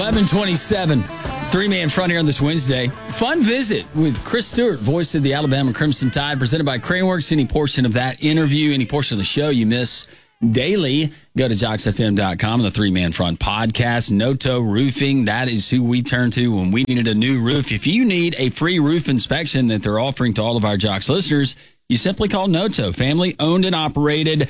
11:27. Three-man front here on this Wednesday. Fun visit with Chris Stewart, voice of the Alabama Crimson Tide, presented by Craneworks. Any portion of that interview, any portion of the show you miss daily, go to JocksFM.com and the Three-Man Front podcast. Noto Roofing, that is who we turn to when we needed a new roof. If you need a free roof inspection that they're offering to all of our Jocks listeners, you simply call Noto, family owned and operated,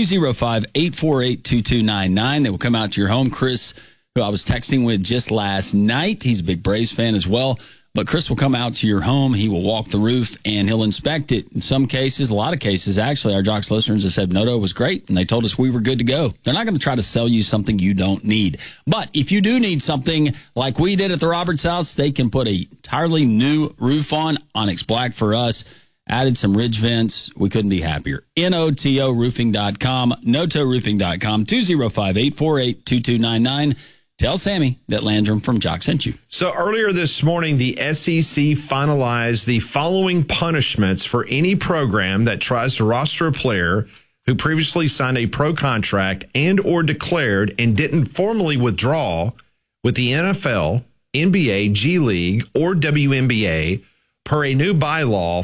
205-848-2299. They will come out to your home. Chris, who I was texting with just last night, he's a big Braves fan as well. But Chris will come out to your home. He will walk the roof and he'll inspect it. In some cases, a lot of cases, actually, our Jocks listeners have said Noto was great and they told us we were good to go. They're not going to try to sell you something you don't need. But if you do need something like we did at the Roberts house, they can put a entirely new roof on. Onyx Black for us. Added some ridge vents. We couldn't be happier. NOTOroofing.com, NOTOroofing.com, 205-848-2299. Tell Sammy that Landrum from Jock sent you. So earlier this morning, the SEC finalized the following punishments for any program that tries to roster a player who previously signed a pro contract and or declared and didn't formally withdraw with the NFL, NBA, G League, or WNBA per a new bylaw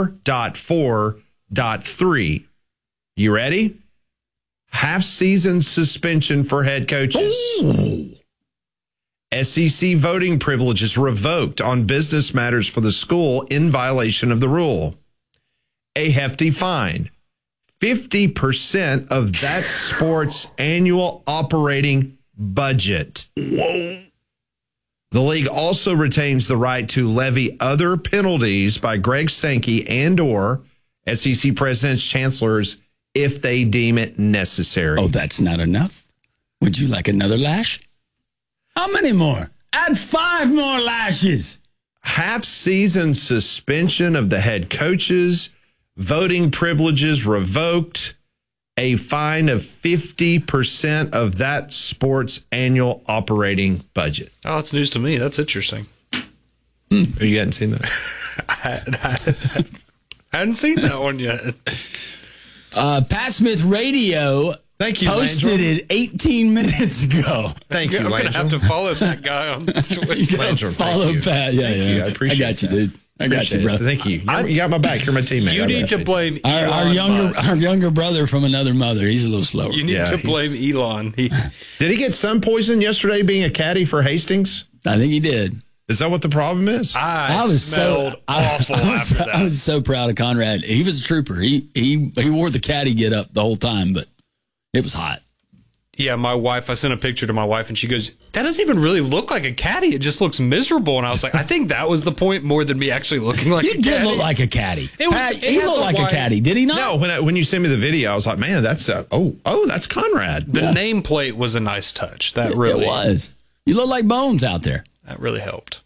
4.4.3. You ready? Half-season suspension for head coaches. Ooh. SEC voting privileges revoked on business matters for the school in violation of the rule. A hefty fine. 50% of that sport's annual operating budget. Whoa. The league also retains the right to levy other penalties by Greg Sankey and or SEC presidents, chancellors, if they deem it necessary. Oh, that's not enough? Would you like another lash? How many more? Add 5 more lashes. Half-season suspension of the head coaches, voting privileges revoked, a fine of 50% of that sport's annual operating budget. Oh, that's news to me. That's interesting. You hadn't seen that? I hadn't seen that one yet. Pat Smith Radio Thank you, posted Landrum. it 18 minutes ago. Thank you, I'm going to have Landrum. to follow that guy on Twitter. You gotta Landrum, follow thank you. Pat. Yeah, Thank yeah. you. I appreciate I got you, that. dude. I got you, bro. Thank you. You got my back. You're my teammate. You need to blame Our Elon Musk. younger brother from another mother. He's a little slower. You need Yeah, to blame Elon. Did he get sun poison yesterday being a caddy for Hastings? I think he did. Is that what the problem is? I was smelled awful after that. I was so proud of Conrad. He was a trooper. He wore the caddy get up the whole time, but it was hot. Yeah, my wife, I sent a picture to my wife and she goes, that doesn't even really look like a caddy. It just looks miserable. And I was like, I think that was the point more than me actually looking like a caddy. You did look like a caddy. Pat, He looked like a caddy, did he not? No, when you sent me the video, I was like, man, that's that's Conrad. The nameplate was a nice touch. That really It was. You look like Bones out there. That really helped.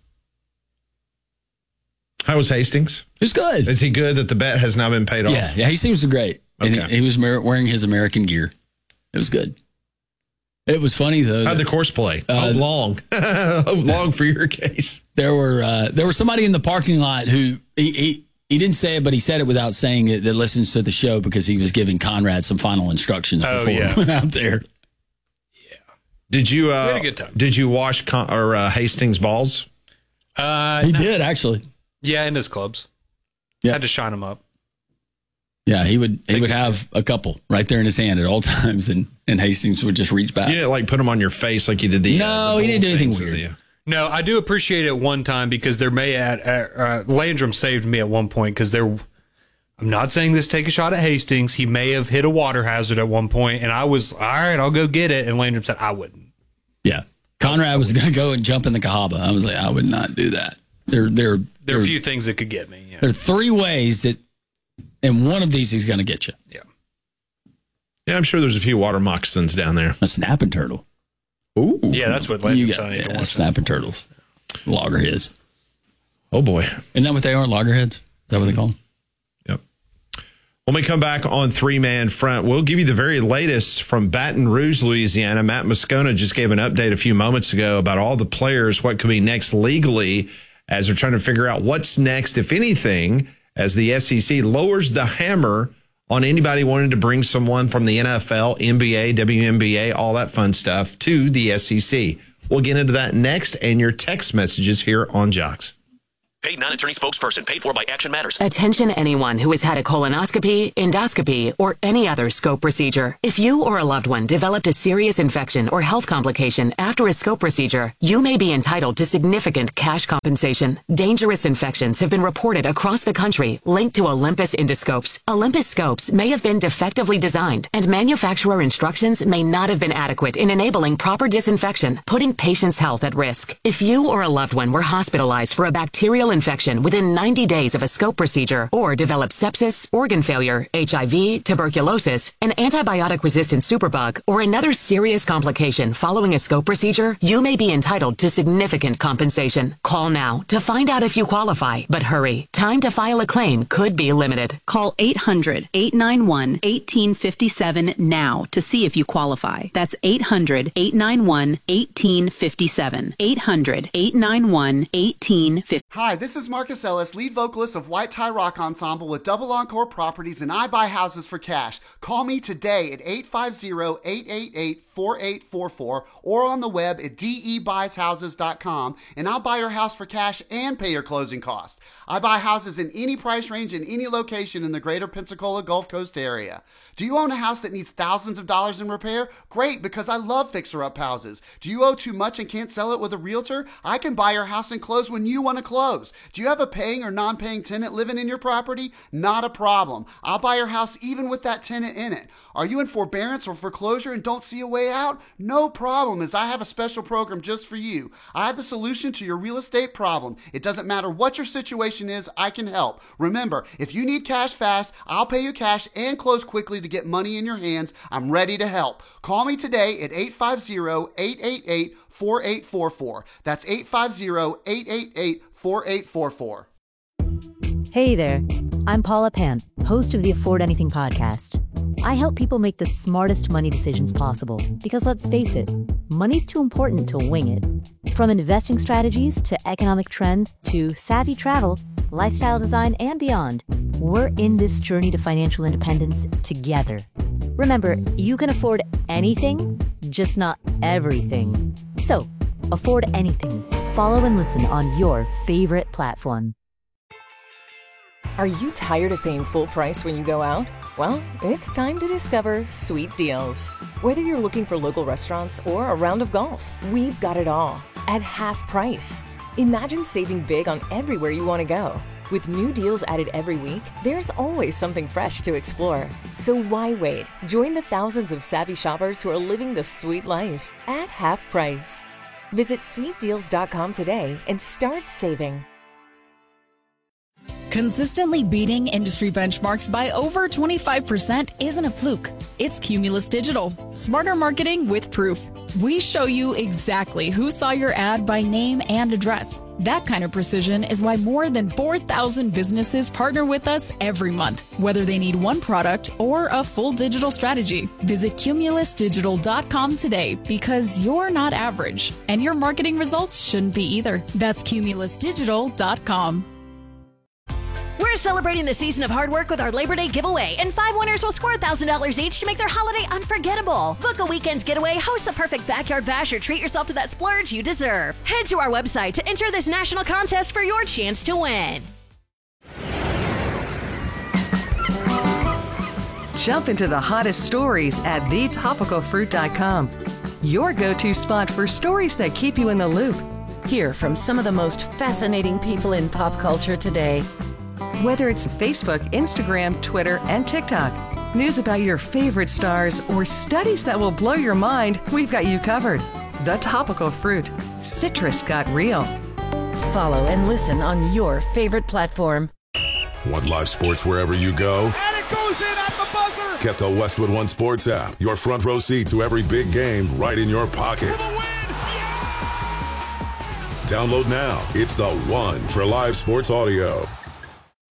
How was Hastings? It was good. Is he good that the bet has now been paid off? Yeah, he seems great. And Okay. he was wearing his American gear. It was good. It was funny though. How'd the course play? Long. Long for your case. There were somebody in the parking lot who he didn't say it, but he said it without saying it, that listens to the show because he was giving Conrad some final instructions before he went out there. Did you? had a good time. Did you wash Hastings' balls? He did actually. Yeah, in his clubs. Yeah. Had to shine them up. Yeah, he would have a couple right there in his hand at all times, and Hastings would just reach back. You didn't like put them on your face like you did the. No, he didn't do anything weird. No, I do appreciate it one time because there may Landrum saved me at one point because I'm not saying this take a shot at Hastings. He may have hit a water hazard at one point, and I was all right. I'll go get it, and Landrum said I wouldn't. Yeah, Conrad was going to go and jump in the Cahaba. I was like, I would not do that. There are a few things that could get me. Yeah. There are 3 ways that, and one of these he's going to get you. Yeah. Yeah, I'm sure there's a few water moccasins down there. A snapping turtle. Ooh. Yeah, that's what You Landrum got said. snapping turtles. Loggerheads. Oh boy. Isn't that what they are? Loggerheads? Is that what they call them? Yep. When we come back on Three-Man Front, we'll give you the very latest from Baton Rouge, Louisiana. Matt Moscona just gave an update a few moments ago about all the players, what could be next legally as they're trying to figure out what's next, if anything, as the SEC lowers the hammer on anybody wanting to bring someone from the NFL, NBA, WNBA, all that fun stuff to the SEC. We'll get into that next and your text messages here on Jocks. Paid non-attorney spokesperson. Paid for by Action Matters. Attention anyone who has had a colonoscopy, endoscopy, or any other scope procedure. If you or a loved one developed a serious infection or health complication after a scope procedure, you may be entitled to significant cash compensation. Dangerous infections have been reported across the country linked to Olympus endoscopes. Olympus scopes may have been defectively designed, and manufacturer instructions may not have been adequate in enabling proper disinfection, putting patients' health at risk. If you or a loved one were hospitalized for a bacterial infection within 90 days of a scope procedure or developed sepsis, organ failure, HIV, tuberculosis, an antibiotic-resistant superbug, or another serious complication following a scope procedure, you may be entitled to significant compensation. Call now to find out if you qualify, but hurry. Time to file a claim could be limited. Call 800-891-1857 now to see if you qualify. That's 800-891-1857. 800-891-1857. Hi, this is Marcus Ellis, lead vocalist of White Tie Rock Ensemble with Double Encore Properties, and I buy houses for cash. Call me today at 850-888-4844 or on the web at debuysHouses.com, and I'll buy your house for cash and pay your closing costs. I buy houses in any price range in any location in the greater Pensacola Gulf Coast area. Do you own a house that needs thousands of dollars in repair? Great, because I love fixer-up houses. Do you owe too much and can't sell it with a realtor? I can buy your house and close when you want to close. Do you have a paying or non-paying tenant living in your property? Not a problem. I'll buy your house even with that tenant in it. Are you in forbearance or foreclosure and don't see a way out? No problem, as I have a special program just for you. I have the solution to your real estate problem. It doesn't matter what your situation is, I can help. Remember, if you need cash fast, I'll pay you cash and close quickly to get money in your hands. I'm ready to help. Call me today at 850-888-4844. That's 850-888-4844. Hey there, I'm Paula Pan, host of the Afford Anything podcast. I help people make the smartest money decisions possible because, let's face it, money's too important to wing it. From investing strategies to economic trends to savvy travel, lifestyle design, and beyond, we're in this journey to financial independence together. Remember, you can afford anything, just not everything. So, afford anything. Follow and listen on your favorite platform. Are you tired of paying full price when you go out? Well, it's time to discover Sweet Deals. Whether you're looking for local restaurants or a round of golf, we've got it all at half price. Imagine saving big on everywhere you want to go. With new deals added every week, there's always something fresh to explore. So why wait? Join the thousands of savvy shoppers who are living the sweet life at half price. Visit sweetdeals.com today and start saving. Consistently beating industry benchmarks by over 25% isn't a fluke. It's Cumulus Digital. Smarter marketing with proof. We show you exactly who saw your ad by name and address. That kind of precision is why more than 4,000 businesses partner with us every month, whether they need one product or a full digital strategy. Visit cumulusdigital.com today because you're not average, and your marketing results shouldn't be either. That's cumulusdigital.com. We're celebrating the season of hard work with our Labor Day giveaway, and 5 winners will score $1,000 each to make their holiday unforgettable. Book a weekend getaway, host the perfect backyard bash, or treat yourself to that splurge you deserve. Head to our website to enter this national contest for your chance to win. Jump into the hottest stories at thetopicalfruit.com. Your go-to spot for stories that keep you in the loop. Hear from some of the most fascinating people in pop culture today. Whether it's Facebook, Instagram, Twitter, and TikTok, news about your favorite stars, or studies that will blow your mind, we've got you covered. The Topical Fruit. Citrus got real. Follow and listen on your favorite platform. Want live sports wherever you go? And it goes in at the buzzer! Get the Westwood One Sports app. Your front row seat to every big game right in your pocket. For the win! Yeah! Download now. It's the one for live sports audio.